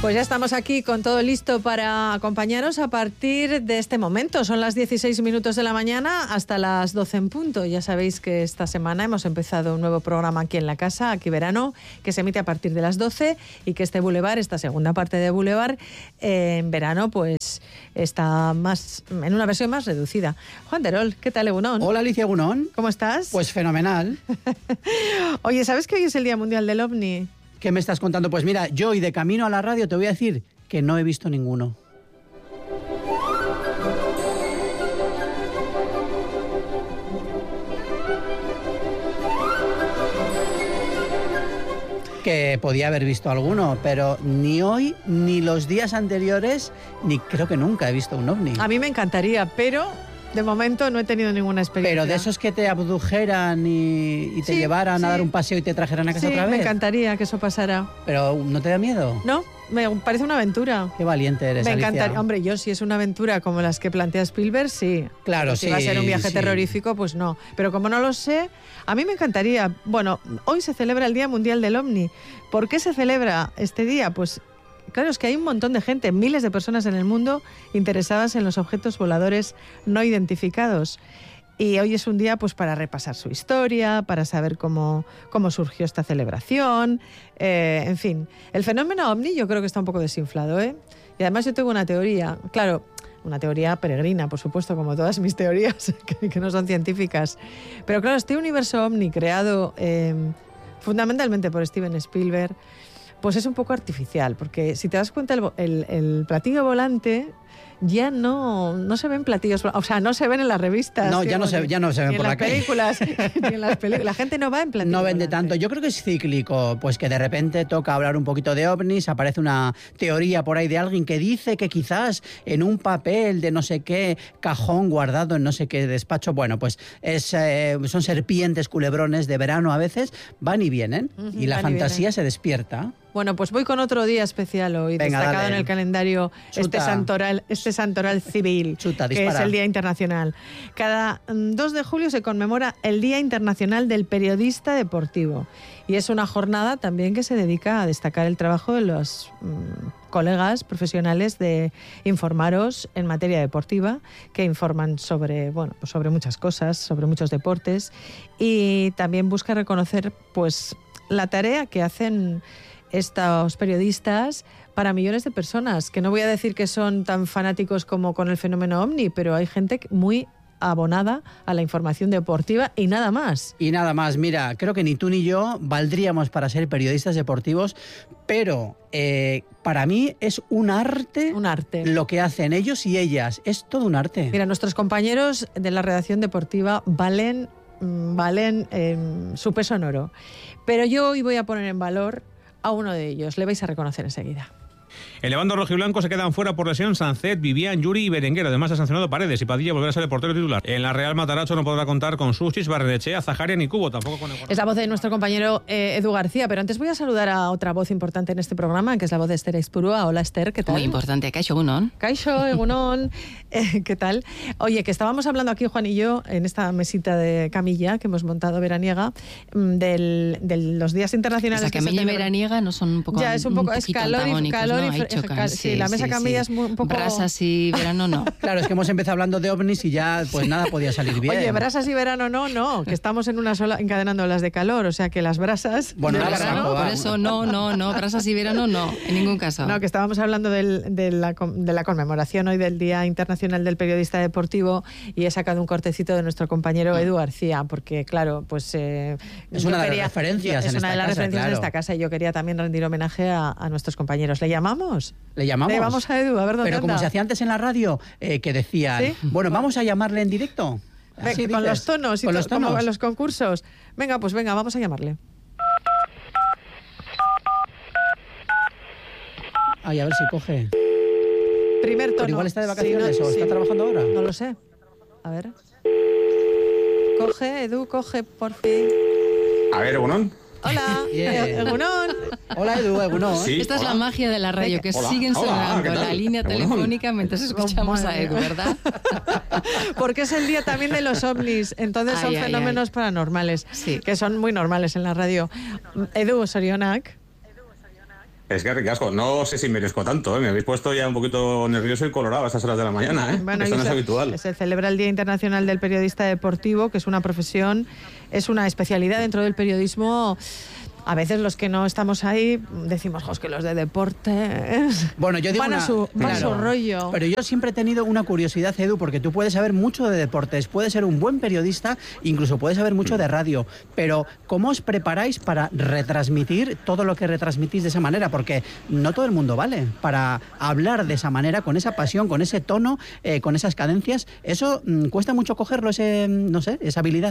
Pues ya estamos aquí con todo listo para acompañaros a partir de este momento. Son las 16 minutos de la mañana hasta las 12 en punto. Ya sabéis que esta semana hemos empezado un nuevo programa aquí en la casa, Aquí Verano, que se emite a partir de las 12 y que este Boulevard, esta segunda parte de Boulevard, en verano pues está más en una versión más reducida. Juan Terol, ¿qué tal, Egunon? Hola, Alicia Egunon. ¿Cómo estás? Pues fenomenal. Oye, ¿sabes que hoy es el Día Mundial del OVNI? ¿Qué me estás contando? Pues mira, yo y de camino a la radio te voy a decir que no he visto ninguno. Que podía haber visto alguno, pero ni hoy, ni los días anteriores, ni creo que nunca he visto un ovni. A mí me encantaría, pero de momento no he tenido ninguna experiencia. Pero de esos que te abdujeran y te llevaran a dar un paseo y te trajeran a casa otra vez. Me encantaría que eso pasara. ¿Pero no te da miedo? No, me parece una aventura. Qué valiente eres, Me Alicia. encantaría. Hombre, yo si es una aventura como las que plantea Spielberg, sí. Claro, si va a ser un viaje terrorífico, pues no. Pero como no lo sé, a mí me encantaría. Bueno, hoy se celebra el Día Mundial del OVNI. ¿Por qué se celebra este día? Pues claro, es que hay un montón de gente, miles de personas en el mundo interesadas en los objetos voladores no identificados. Y hoy es un día pues para repasar su historia, para saber cómo surgió esta celebración, en fin. El fenómeno OVNI yo creo que está un poco desinflado, ¿eh? Y además yo tengo una teoría, claro, una teoría peregrina, por supuesto, como todas mis teorías, que no son científicas. Pero claro, este universo OVNI creado fundamentalmente por Steven Spielberg, pues es un poco artificial, porque si te das cuenta el platillo volante ya no se ven platillos, o sea, no se ven en las revistas. No, ya no se ven por la calle. Ni en las películas. La gente no va en platillo No vende volante. tanto. Yo creo que es cíclico, pues que de repente toca hablar un poquito de ovnis, aparece una teoría por ahí de alguien que dice que quizás en un papel de no sé qué cajón guardado en no sé qué despacho, bueno, pues son serpientes, culebrones de verano a veces, van y vienen, y la fantasía se despierta. Bueno, pues voy con otro día especial hoy, Venga, destacado dale. en el calendario, este santoral civil, Chuta, que dispara. es el Día Internacional. Cada 2 de julio se conmemora el Día Internacional del Periodista Deportivo. Y es una jornada también que se dedica a destacar el trabajo de los colegas profesionales de informaros en materia deportiva, que informan sobre muchas cosas, sobre muchos deportes, y también busca reconocer pues la tarea que hacen estos periodistas para millones de personas, que no voy a decir que son tan fanáticos como con el fenómeno OVNI, pero hay gente muy abonada a la información deportiva y nada más. Y nada más, mira, creo que ni tú ni yo valdríamos para ser periodistas deportivos, pero para mí es un arte lo que hacen ellos y ellas, es todo un arte. Mira, nuestros compañeros de la redacción deportiva valen su peso en oro, pero yo hoy voy a poner en valor a uno de ellos, le vais a reconocer enseguida. En el bando rojiblanco se quedan fuera por lesión Sancet, Vivian, Yuri y Berenguer. Además ha sancionado Paredes y Padilla volverá a ser el portero titular. En la Real Mataracho no podrá contar con Suchis, Barrenechea, Zaharian ni Cubo, tampoco con el... Es la voz de nuestro compañero Edu García, pero antes voy a saludar a otra voz importante en este programa, que es la voz de Esther Expurúa. Hola Esther, ¿qué tal? Muy importante, Kaixo Egunon. Kaixo Egunon, ¿qué tal? Oye, que estábamos hablando aquí Juan y yo en esta mesita de camilla que hemos montado veraniega de los días internacionales. La camilla y veraniega no son un poco ya, es un poco, es calor y sí, la mesa camilla es un poco... Brasas y verano no. Claro, es que hemos empezado hablando de ovnis y ya pues nada podía salir bien. Oye, brasas y verano no, que estamos en una sola encadenando las de calor, o sea que las brasas... Bueno, de verano, por eso no, brasas y verano no, en ningún caso. No, que estábamos hablando de la conmemoración hoy del Día Internacional del Periodista Deportivo y he sacado un cortecito de nuestro compañero Edu García, porque claro, pues... es una de las referencias en esta casa y yo quería también rendir homenaje a nuestros compañeros. ¿Le llamamos? Le llamamos a Edu, a ver dónde Pero anda. Como se hacía antes en la radio, que decían, ¿sí? Bueno, vamos a llamarle en directo. Con los tonos, con los tonos. Como en los concursos. Venga, vamos a llamarle. Ay, a ver si coge. Primer tono. Pero igual está de vacaciones o está trabajando ahora. No lo sé. A ver. Coge, Edu, por fin. A ver, Egunon. Hola, Egunon. Hola, Edu, Egunon. Sí, Esta es la magia de la radio, que siguen sonando la línea telefónica mientras escuchamos a Edu, ¿verdad? Porque es el día también de los ovnis, entonces son fenómenos paranormales, sí, que son muy normales en la radio. Edu, sorionak. Es que ricasco, no sé si merezco tanto, ¿eh? Me habéis puesto ya un poquito nervioso y colorado a estas horas de la mañana, ¿eh? Bueno, esto no es habitual. Se celebra el Día Internacional del Periodista Deportivo, que es una profesión, es una especialidad dentro del periodismo. A veces los que no estamos ahí decimos, que los de deportes bueno, yo digo van a su rollo. Pero yo siempre he tenido una curiosidad, Edu, porque tú puedes saber mucho de deportes, puedes ser un buen periodista, incluso puedes saber mucho de radio, pero ¿cómo os preparáis para retransmitir todo lo que retransmitís de esa manera? Porque no todo el mundo vale para hablar de esa manera, con esa pasión, con ese tono, con esas cadencias. Eso cuesta mucho cogerlo, esa habilidad.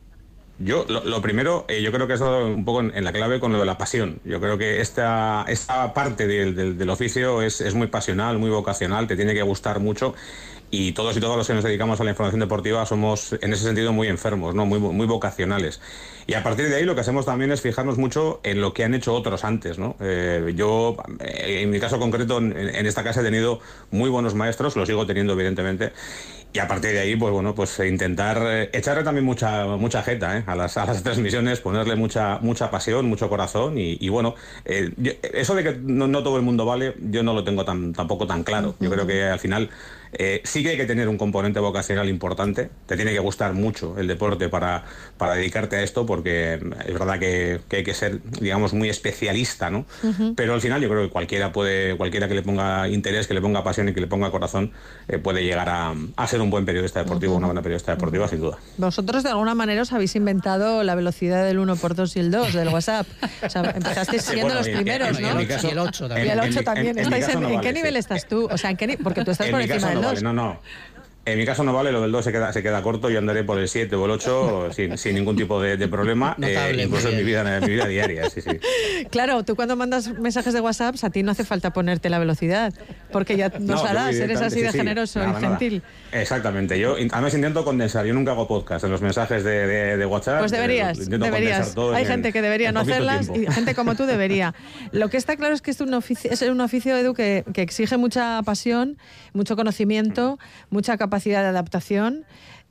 Yo, lo primero, yo creo que es un poco en la clave con lo de la pasión. Yo creo que esta parte del oficio es muy pasional, muy vocacional, te tiene que gustar mucho. Y todos los que nos dedicamos a la información deportiva somos en ese sentido muy enfermos, ¿no? Muy vocacionales. Y a partir de ahí lo que hacemos también es fijarnos mucho en lo que han hecho otros antes, ¿no? Yo, en mi caso concreto, en esta casa he tenido muy buenos maestros, los sigo teniendo evidentemente. Y a partir de ahí, pues intentar echarle también mucha jeta a las transmisiones, ponerle mucha pasión, mucho corazón y bueno, eso de que no todo el mundo vale, yo no lo tengo tampoco tan claro. Yo creo que al final sí que hay que tener un componente vocacional importante, te tiene que gustar mucho el deporte para dedicarte a esto, porque es verdad que hay que ser, digamos, muy especialista, ¿no? Pero al final yo creo que cualquiera que le ponga interés, que le ponga pasión y que le ponga corazón, puede llegar a ser un buen periodista deportivo, una buena periodista deportiva, sin duda. Vosotros de alguna manera os habéis inventado la velocidad del 1x2 y el 2 del WhatsApp. O sea, empezasteis siendo los primeros, ¿no? En mi caso, y el 8 también. Y el 8 también. ¿En qué nivel estás tú? O sea, porque tú estás por encima del 2. No. En mi caso no vale, lo del 2 se queda corto, yo andaré por el 7 o el 8 sin ningún tipo de problema, Notable, incluso en mi vida diaria, sí. Claro, tú cuando mandas mensajes de WhatsApp, a ti no hace falta ponerte la velocidad, porque ya nos harás, eres así de generoso y gentil. Exactamente, yo además intento condensar, yo nunca hago podcast en los mensajes de WhatsApp. Pues deberías. Hay gente que debería no hacerlas y gente como tú debería. Lo que está claro es que es un oficio, Edu, que exige mucha pasión, mucho conocimiento, mucha capacidad de adaptación,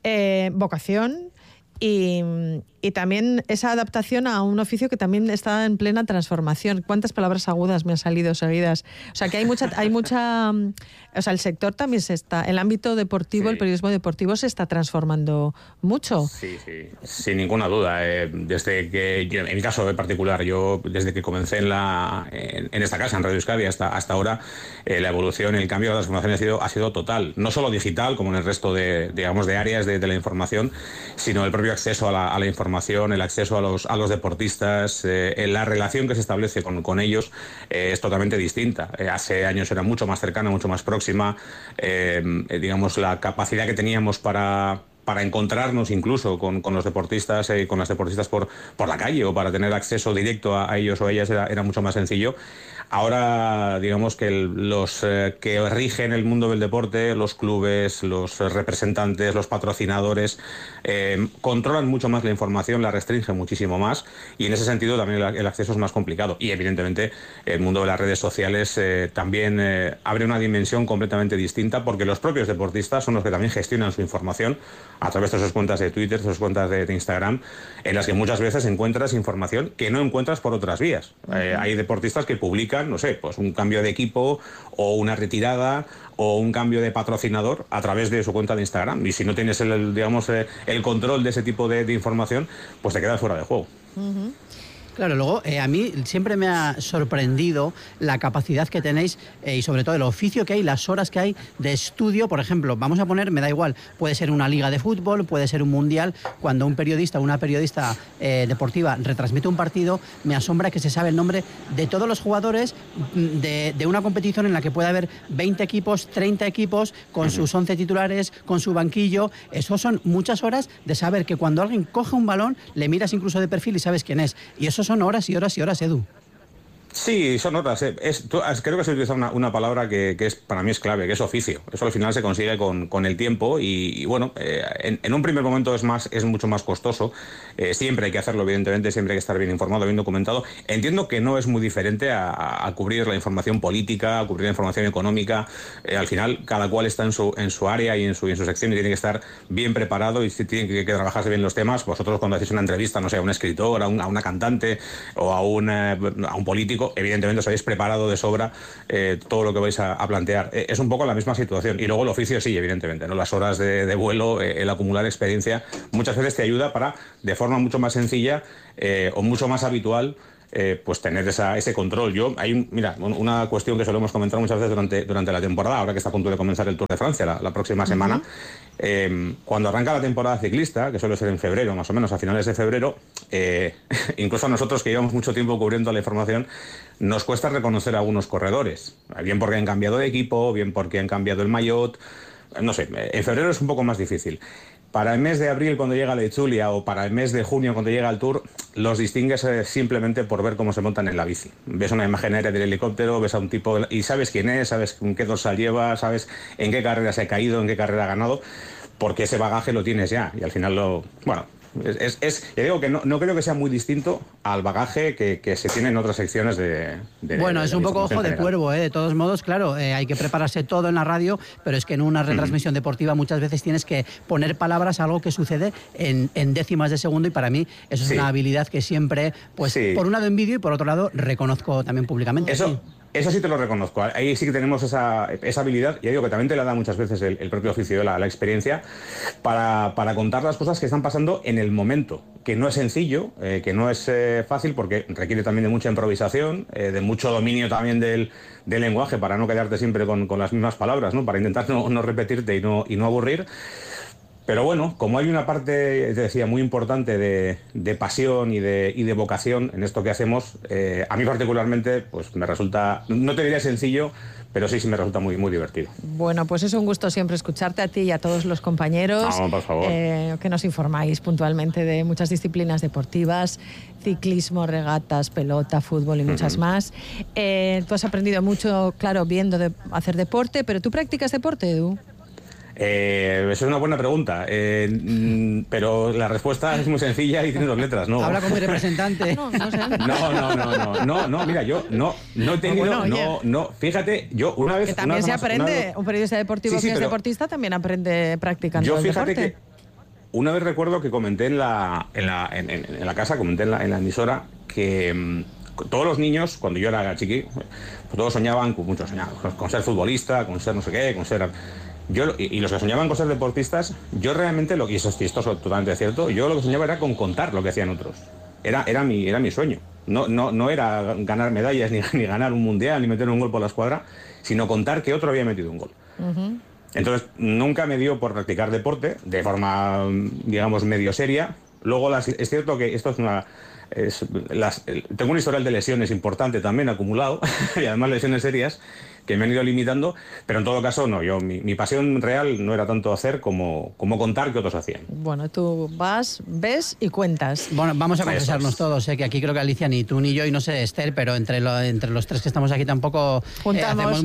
vocación y también esa adaptación a un oficio que también está en plena transformación. ¿Cuántas palabras agudas me han salido seguidas? O sea, que hay mucha, o sea, el sector también el ámbito deportivo, el periodismo deportivo se está transformando mucho. Sí, sin ninguna duda. Desde que, en mi caso en particular, yo desde que comencé en esta casa, en Radio Euskadi, hasta ahora, la evolución, el cambio, la transformación ha sido total. No solo digital, como en el resto de áreas de la información, sino el propio acceso a la información, el acceso a los deportistas, la relación que se establece con ellos es totalmente distinta. Hace años era mucho más cercana, mucho más próxima. Digamos, la capacidad que teníamos para encontrarnos incluso con los deportistas, con las deportistas por la calle, o para tener acceso directo a ellos o a ellas era mucho más sencillo. Ahora, digamos que los que rigen el mundo del deporte, los clubes, los representantes, los patrocinadores, controlan mucho más la información, la restringen muchísimo más, y en ese sentido también el acceso es más complicado. Y evidentemente el mundo de las redes sociales también abre una dimensión completamente distinta, porque los propios deportistas son los que también gestionan su información a través de sus cuentas de Twitter, de sus cuentas de Instagram, en las que muchas veces encuentras información que no encuentras por otras vías. Hay deportistas que publican, no sé, pues un cambio de equipo o una retirada o un cambio de patrocinador a través de su cuenta de Instagram. Y si no tienes el control de ese tipo de información, pues te quedas fuera de juego. Claro, luego a mí siempre me ha sorprendido la capacidad que tenéis y sobre todo el oficio que hay, las horas que hay de estudio. Por ejemplo, vamos a poner, me da igual, puede ser una liga de fútbol, puede ser un mundial. Cuando un periodista o una periodista deportiva retransmite un partido, me asombra que se sabe el nombre de todos los jugadores de una competición en la que puede haber 20 equipos, 30 equipos, con sus 11 titulares, con su banquillo. Eso son muchas horas de saber que cuando alguien coge un balón, le miras incluso de perfil y sabes quién es. Y eso son horas y horas y horas, Edu. Sí, son horas. Creo que se utiliza una palabra que para mí es clave, que es oficio. Eso al final se consigue con el tiempo y bueno, en un primer momento es mucho más costoso. Siempre hay que hacerlo, evidentemente, siempre hay que estar bien informado, bien documentado. Entiendo que no es muy diferente a cubrir la información política, a cubrir la información económica. Al final, cada cual está en su área y en su sección y tiene que estar bien preparado y tiene que trabajarse bien los temas. Vosotros cuando hacéis una entrevista, no sé, a un escritor, a una cantante o a un político, luego, evidentemente, os habéis preparado de sobra todo lo que vais a plantear. Es un poco la misma situación. Y luego el oficio sí, evidentemente, ¿no? Las horas de vuelo, el acumular experiencia, muchas veces te ayuda para, de forma mucho más sencilla o mucho más habitual, pues tener ese control. Mira, una cuestión que solemos comentar muchas veces durante la temporada, ahora que está a punto de comenzar el Tour de Francia la próxima semana, cuando arranca la temporada ciclista, que suele ser en febrero, más o menos a finales de febrero, incluso a nosotros que llevamos mucho tiempo cubriendo la información, nos cuesta reconocer a algunos corredores, bien porque han cambiado de equipo, bien porque han cambiado el maillot, no sé, en febrero es un poco más difícil. Para el mes de abril, cuando llega la Itzulia, o para el mes de junio, cuando llega el Tour, los distingues simplemente por ver cómo se montan en la bici. Ves una imagen aérea del helicóptero, ves a un tipo y sabes quién es, sabes con qué dorsal lleva, sabes en qué carrera se ha caído, en qué carrera ha ganado, porque ese bagaje lo tienes ya. Y al final ya digo que no creo que sea muy distinto al bagaje que se tiene en otras secciones Bueno, es un poco ojo de cuervo, de todos modos, claro, hay que prepararse todo en la radio, pero es que en una retransmisión deportiva muchas veces tienes que poner palabras a algo que sucede en décimas de segundo, y para mí eso es una habilidad que siempre, pues por un lado envidio y por otro lado reconozco también públicamente. Eso sí te lo reconozco. Ahí sí que tenemos esa habilidad, y digo que también te la da muchas veces el propio oficio, la experiencia, para contar las cosas que están pasando en el momento, que no es sencillo, que no es fácil, porque requiere también de mucha improvisación, de mucho dominio también del lenguaje, para no quedarte siempre con las mismas palabras, ¿no? Para intentar no repetirte y no aburrir. Pero bueno, como hay una parte, te decía, muy importante de pasión y de vocación en esto que hacemos, a mí particularmente pues me resulta, no te diría sencillo, pero sí me resulta muy, muy divertido. Bueno, pues es un gusto siempre escucharte a ti y a todos los compañeros. No, por favor. Que nos informáis puntualmente de muchas disciplinas deportivas, ciclismo, regatas, pelota, fútbol y muchas más. Tú has aprendido mucho, claro, viendo hacer deporte, pero ¿tú practicas deporte, Edu? Esa es una buena pregunta, pero la respuesta es muy sencilla y tiene 2 letras, ¿no? Habla con mi representante. No, mira, yo no he tenido, fíjate, yo una vez... Que también se aprende, un periodista deportivo que es deportista también aprende practicando el deporte. Que una vez recuerdo que comenté en la casa, comenté en la emisora, que todos los niños, cuando yo era chiqui, pues todos soñaban, muchos soñaban con ser futbolista, con ser no sé qué, con ser... Y los que soñaban con ser deportistas, yo realmente, y eso es totalmente cierto, yo lo que soñaba era con contar lo que hacían otros. Era mi sueño. No era ganar medallas, ni ganar un mundial, ni meter un gol por la escuadra, sino contar que otro había metido un gol. Entonces, nunca me dio por practicar deporte, de forma, digamos, medio seria. Luego, es cierto que esto es tengo un historial de lesiones importante también acumulado, y además lesiones serias, que me han ido limitando, pero en todo caso no, mi pasión real no era tanto hacer como contar que otros hacían. Bueno, tú ves y cuentas. Bueno, vamos a confesarnos todos, que aquí creo que Alicia, ni tú ni yo, y no sé Esther, pero entre los tres que estamos aquí tampoco juntamos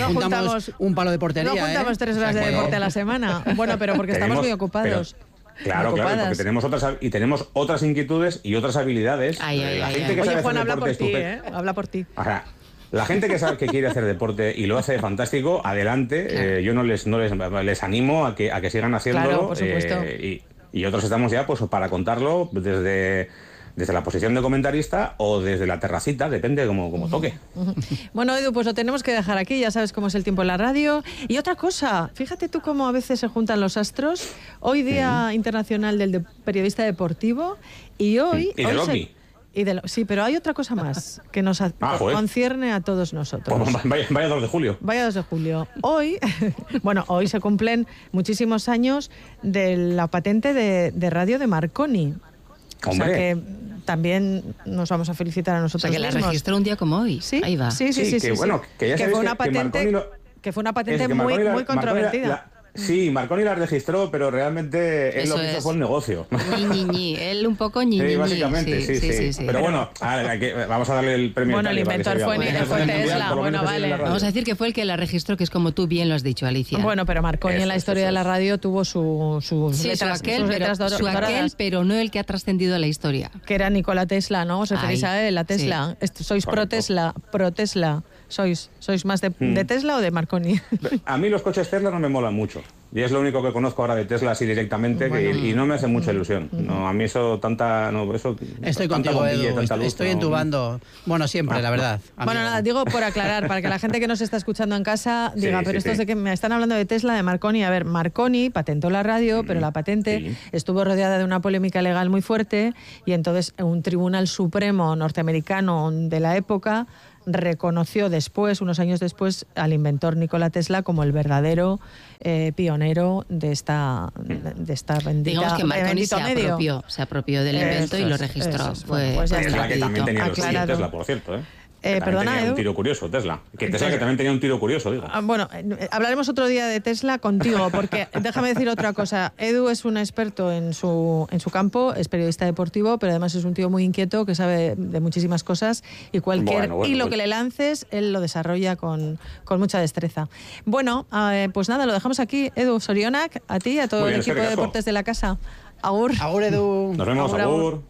un palo de portería. No juntamos 3 horas de deporte a la semana. Bueno, pero porque estamos muy ocupados. Claro, porque tenemos otras inquietudes y otras habilidades. Oye, Juan, habla por ti, habla por ti. Ajá. La gente que sabe que quiere hacer deporte y lo hace fantástico, adelante. Claro. Yo no les animo a que sigan haciéndolo. Claro, por supuesto. Y otros estamos ya pues para contarlo desde la posición de comentarista o desde la terracita, depende como toque. Bueno, Edu, pues lo tenemos que dejar aquí, ya sabes cómo es el tiempo en la radio. Y otra cosa, fíjate tú cómo a veces se juntan los astros. Hoy Día Internacional del Periodista Deportivo, y hoy... Y del OVNI. Sí, pero hay otra cosa más que nos concierne a todos nosotros. Pues vaya 2 de julio. Vaya 2 de julio. Hoy, hoy se cumplen muchísimos años de la patente de radio de Marconi. ¡Hombre! O sea que también nos vamos a felicitar a nosotros mismos. Que la registró un día como hoy. Sí, ahí va. Sí. Bueno, que ya fue una patente muy controvertida. Sí, Marconi la registró, pero realmente él lo que hizo fue un negocio. Él un poco ñi. Sí, básicamente, sí. Pero bueno, vamos a darle el premio. Bueno, el inventor fue Tesla. Bueno, vale. Vamos a decir que fue el que la registró, que es como tú bien lo has dicho, Alicia. Bueno, pero Marconi en la historia de la radio tuvo su aquel, pero no el que ha trascendido a la historia. Que era Nikola Tesla, ¿no? Os referís a él, a Tesla. Sí. ¿Sois pro Tesla? ¿Sois más de Tesla o de Marconi? A mí los coches Tesla no me molan mucho. Y es lo único que conozco ahora de Tesla así directamente, y no me hace mucha ilusión. No, a mí eso Estoy contigo, Edu, estoy en tu bando. Bueno, siempre, la verdad. Bueno, nada, digo por aclarar, para que la gente que nos está escuchando en casa diga, pero esto es de que me están hablando de Tesla, de Marconi. A ver, Marconi patentó la radio, pero la patente estuvo rodeada de una polémica legal muy fuerte, y entonces un tribunal supremo norteamericano de la época reconoció después, unos años después, al inventor Nikola Tesla como el verdadero pionero de esta bendita. Digamos que Marconi se apropió del invento y lo registró. Pues ya Tesla, que también tenía lo suyo, Tesla, por cierto, perdona, tenía un tiro curioso, Tesla. Tesla que también tenía un tiro curioso, digo. Bueno, hablaremos otro día de Tesla contigo, porque déjame decir otra cosa. Edu es un experto en su campo, es periodista deportivo, pero además es un tío muy inquieto que sabe de muchísimas cosas, y cualquier hilo que le lances, él lo desarrolla con mucha destreza. Bueno, pues nada, lo dejamos aquí. Edu, sorionak, a ti y a todo el equipo de deportes de la casa. Agur. Agur, Edu. Nos vemos, agur.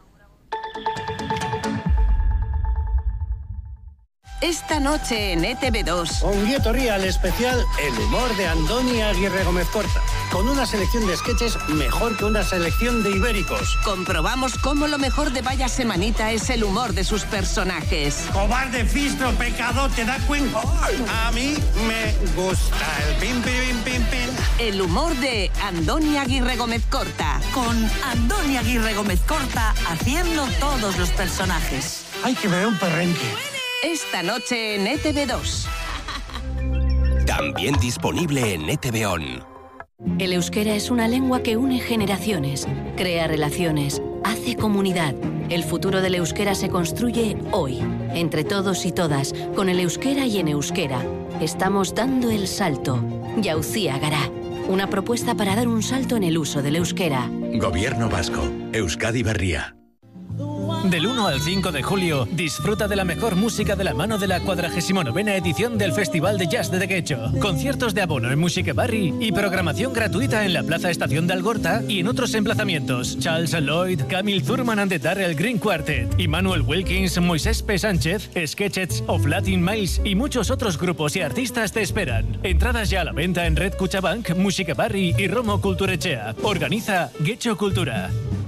Esta noche en ETV2. Ongi etorri al especial El humor de Andoni Aguirre Gómez Corta, con una selección de sketches mejor que una selección de ibéricos. Comprobamos cómo lo mejor de Vaya Semanita es el humor de sus personajes. Cobarde, fistro, pecador, ¿te das cuenta? A mí me gusta el pim, pim, pim, pim. El humor de Andoni Aguirre Gómez Corta. Con Andoni Aguirre Gómez Corta haciendo todos los personajes. Hay que ver un perrenque. Esta noche en ETV2. También disponible en ETV On. El euskera es una lengua que une generaciones, crea relaciones, hace comunidad. El futuro del euskera se construye hoy, entre todos y todas, con el euskera y en euskera. Estamos dando el salto. Jauzia Gara. Una propuesta para dar un salto en el uso del euskera. Gobierno Vasco. Euskadi Berria. Del 1 al 5 de julio, disfruta de la mejor música de la mano de la 49ª edición del Festival de Jazz de Guecho. Conciertos de abono en Musique Barri y programación gratuita en la Plaza Estación de Algorta y en otros emplazamientos. Charles Lloyd, Camille Thurman and the Darrell Green Quartet, Immanuel Wilkins, Moisés P. Sánchez, Sketchets of Latin Miles y muchos otros grupos y artistas te esperan. Entradas ya a la venta en Red Cuchabank, Musique Barri y Romo Culturechea. Organiza Guecho Cultura.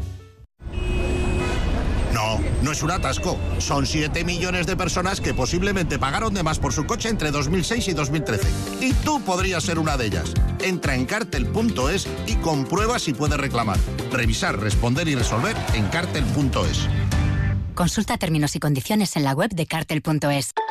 No es un atasco. Son 7 millones de personas que posiblemente pagaron de más por su coche entre 2006 y 2013. Y tú podrías ser una de ellas. Entra en cartel.es y comprueba si puedes reclamar. Revisar, responder y resolver en cartel.es. Consulta términos y condiciones en la web de cartel.es.